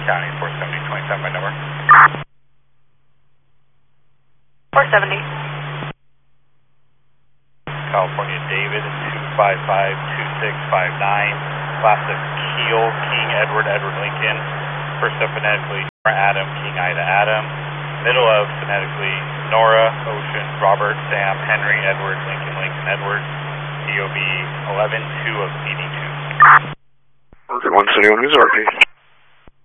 County, 470, 27 by number. 470. California David, 255-2659. Classic Keel, King Edward, Edward Lincoln. First up phonetically, Adam, King Ida, Adam. Middle of phonetically, Nora, Ocean, Robert, Sam, Henry, Edward, Lincoln, Lincoln, Edward. DOB 11-2 of 82. 171, who's RP?